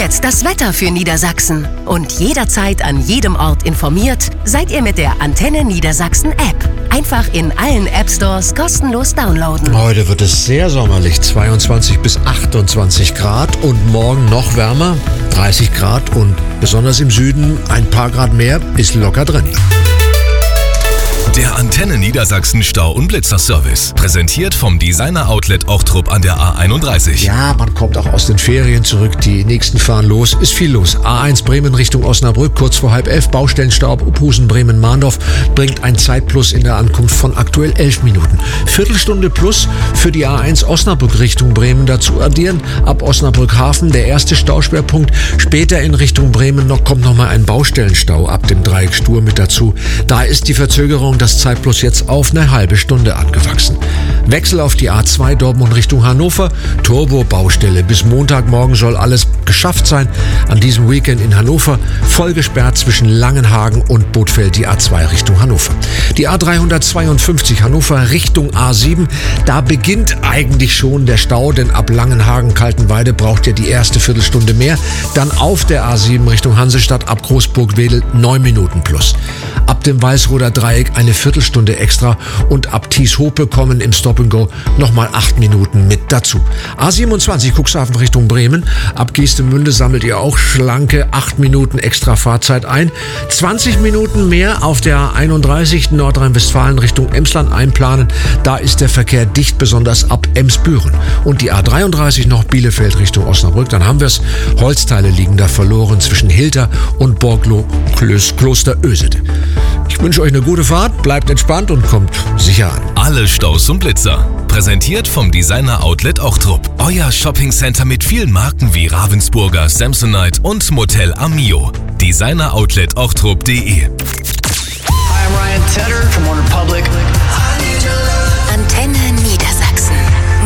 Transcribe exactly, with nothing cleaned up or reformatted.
jetzt das Wetter für Niedersachsen. Und jederzeit an jedem Ort informiert seid ihr mit der Antenne Niedersachsen App. Einfach in allen App Stores kostenlos downloaden. Heute wird es sehr sommerlich, zweiundzwanzig bis achtundzwanzig Grad und morgen noch wärmer, dreißig Grad und besonders im Süden ein paar Grad mehr ist locker drin. Der Antenne Niedersachsen Stau- und Blitzerservice. Präsentiert vom Designer-Outlet Ochtrup an der A einunddreißig. Ja, man kommt auch aus den Ferien zurück. Die nächsten fahren los. Ist viel los. A eins Bremen Richtung Osnabrück, kurz vor halb elf. Baustellenstau ab Uphusen, Bremen-Mahndorf bringt ein Zeitplus in der Ankunft von aktuell elf Minuten. Viertelstunde plus für die A eins Osnabrück Richtung Bremen. Dazu addieren ab Osnabrück-Hafen der erste Stauschwerpunkt. Später in Richtung Bremen noch kommt nochmal ein Baustellenstau ab dem Dreieck Stur mit dazu. Da ist die Verzögerung das Zeitplus jetzt auf eine halbe Stunde angewachsen. Wechsel auf die A zwei Dortmund Richtung Hannover, Turbo-Baustelle. Bis Montagmorgen soll alles geschafft sein. An diesem Weekend in Hannover voll gesperrt zwischen Langenhagen und Bothfeld die A zwei Richtung Hannover. Die A dreihundertzweiundfünfzig Hannover Richtung A sieben, da beginnt eigentlich schon der Stau, denn ab Langenhagen-Kaltenweide braucht ihr die erste Viertelstunde mehr. Dann auf der A sieben Richtung Hansestadt ab Großburg-Wedel neun Minuten plus. Ab dem Walsroder Dreieck eine Viertelstunde extra und ab Thieshope kommen im Stop-and-Go nochmal acht Minuten mit dazu. A siebenundzwanzig Cuxhaven Richtung Bremen. Ab Geestemünde sammelt ihr auch schlanke acht Minuten extra Fahrzeit ein. zwanzig Minuten mehr auf der A einunddreißig Nordrhein-Westfalen Richtung Emsland einplanen. Da ist der Verkehr dicht, besonders ab Emsbüren. Und die A dreiunddreißig noch Bielefeld Richtung Osnabrück. Dann haben wir es. Holzteile liegen da verloren zwischen Hilter und Borglo Kloster Ösede. Ich wünsche euch eine gute Fahrt, bleibt entspannt und kommt sicher an. Alle Staus und Blitzer. Präsentiert vom Designer Outlet Ochtrup. Euer Shoppingcenter mit vielen Marken wie Ravensburger, Samsonite und Motel Amio. designer outlet ochtrup punkt de. Hi, I'm Ryan Tedder from OneRepublic.